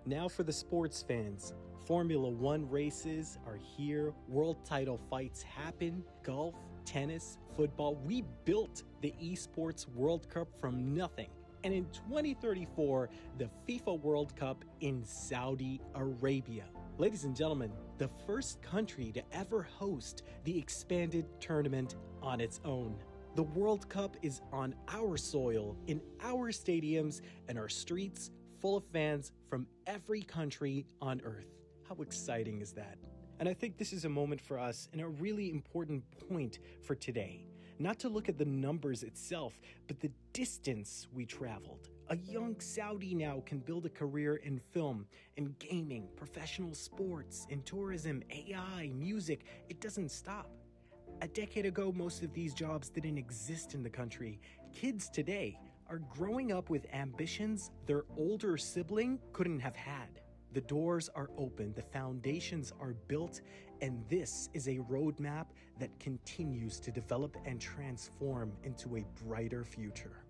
Now for the sports fans. Formula One races are here, world title fights happen, golf, tennis, football. We built the Esports World Cup from nothing. And in 2034, the FIFA World Cup in Saudi Arabia. Ladies and gentlemen, the first country to ever host the expanded tournament on its own. The World Cup is on our soil, in our stadiums, and our streets full of fans from every country on earth. How exciting is that? And I think this is a moment for us and a really important point for today. Not to look at the numbers itself, but the distance we traveled. A young Saudi now can build a career in film, in gaming, professional sports, in tourism, AI, music. It doesn't stop. A decade ago, most of these jobs didn't exist in the country. Kids today are growing up with ambitions their older sibling couldn't have had. The doors are open, the foundations are built, and this is a roadmap that continues to develop and transform into a brighter future.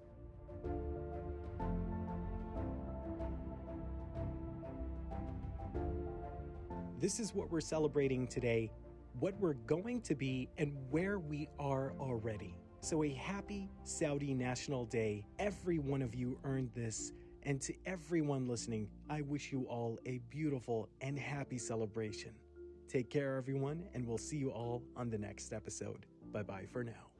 This is what we're celebrating today, what we're going to be, and where we are already. So a happy Saudi National Day. Every one of you earned this. And to everyone listening, I wish you all a beautiful and happy celebration. Take care, everyone, and we'll see you all on the next episode. Bye-bye for now.